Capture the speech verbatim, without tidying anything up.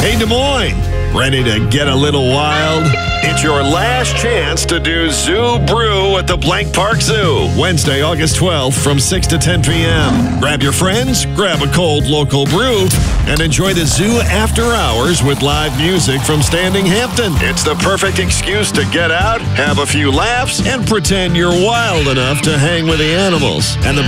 Hey, Des Moines, ready to get a little wild? It's your last chance to do Zoo Brew at the Blank Park Zoo. Wednesday, August twelfth from six to ten p.m. Grab your friends, grab a cold local brew, and enjoy the zoo after hours with live music from Standing Hampton. It's the perfect excuse to get out, have a few laughs, and pretend you're wild enough to hang with the animals. And the